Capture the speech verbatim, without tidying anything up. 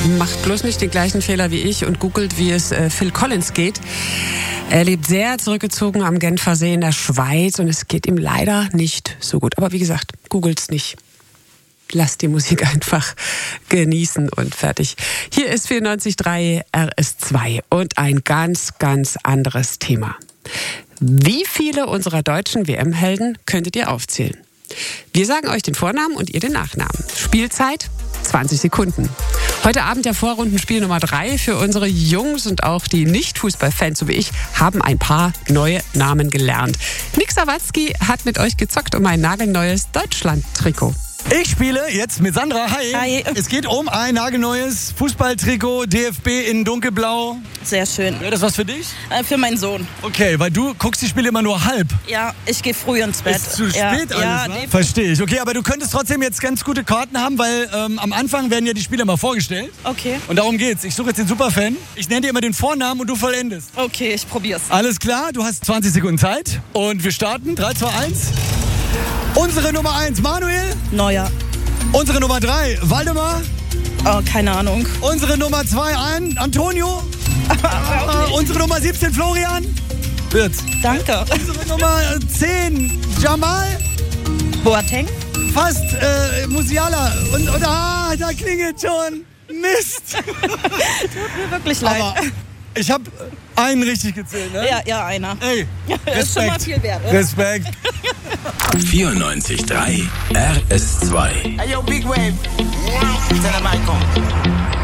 Macht bloß nicht den gleichen Fehler wie ich und googelt, wie es äh, Phil Collins geht. Er lebt sehr zurückgezogen am Genfersee in der Schweiz und es geht ihm leider nicht so gut. Aber wie gesagt, googelt's nicht. Lasst die Musik einfach genießen und fertig. Hier ist vierundneunzig Komma drei R S zwei und ein ganz, ganz anderes Thema. Wie viele unserer deutschen W M-Helden könntet ihr aufzählen? Wir sagen euch den Vornamen und ihr den Nachnamen. Spielzeit zwanzig Sekunden. Heute Abend der Vorrundenspiel Nummer drei für unsere Jungs und auch die Nicht-Fußballfans, so wie ich, haben ein paar neue Namen gelernt. Nick Sawatzki hat mit euch gezockt um ein nagelneues Deutschland-Trikot. Ich spiele jetzt mit Sandra. Hi. Hi. Es geht um ein nagelneues Fußballtrikot, D F B in dunkelblau. Sehr schön. Wäre das was für dich? Äh, für meinen Sohn. Okay, weil du guckst die Spiele immer nur halb. Ja, ich gehe früh ins Bett. Ist zu spät ja, alles, ja, ne? Verstehe ich. Okay, aber du könntest trotzdem jetzt ganz gute Karten haben, weil ähm, am Anfang werden ja die Spiele mal vorgestellt. Okay. Und darum geht's. Ich suche jetzt den Superfan. Ich nenne dir immer den Vornamen und du vollendest. Okay, ich probier's. Alles klar, du hast zwanzig Sekunden Zeit. Und wir starten. drei, zwei, eins. Unsere Nummer eins, Manuel. Neuer. Unsere Nummer drei, Waldemar. Oh, keine Ahnung. Unsere Nummer zwei, ein, Antonio. äh, unsere Nummer siebzehn, Florian. Wird's. Danke. Unsere Nummer zehn, Jamal. Boateng. Fast, äh, Musiala. Und, und ah, da klingelt schon. Mist. Tut mir wirklich leid. Aber ich habe einen richtig gezählt, ne? Ja, ja, einer. Ey, Respekt. Ist schon mal viel wert, oder? Respekt. vierundneunzig Komma drei R S zwei. Hey, yo, Big Wave. Tell them I come.